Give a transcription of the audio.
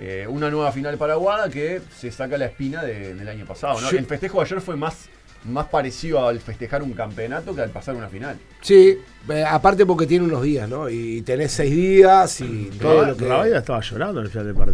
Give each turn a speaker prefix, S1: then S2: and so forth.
S1: una nueva final para Aguada que se saca la espina del año pasado, ¿no?
S2: Sí.
S1: El festejo de ayer fue más parecido al festejar un campeonato que al pasar una final.
S2: Sí, aparte porque tiene unos días, ¿no? Y tenés 6 días y todo lo que...
S3: Rabia estaba llorando en el final del partido.